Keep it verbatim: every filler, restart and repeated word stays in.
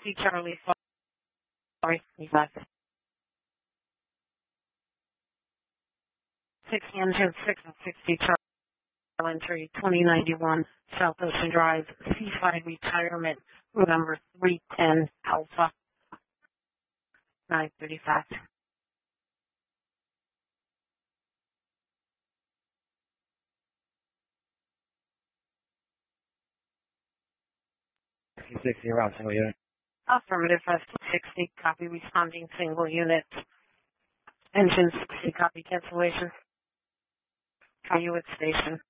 sixty Charlie, sorry, left. sixty engine, six and sixty Charlie, entry twenty ninety-one, South Ocean Drive, C five retirement, room number three ten, Alpha, nine thirty-five. sixty around single unit. Affirmative, five sixty, copy responding single unit. Engine sixty, copy cancellation. Are you at station?